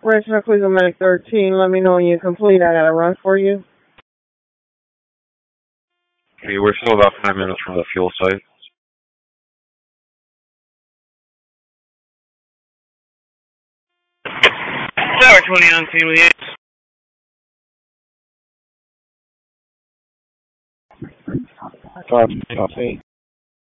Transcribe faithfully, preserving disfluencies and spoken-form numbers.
Operational Cleveland Medic thirteen. Let me know when you complete. I got a run for you. Okay, we're still about five minutes from the fuel site. Tower twenty on scene with you. Copy, copy.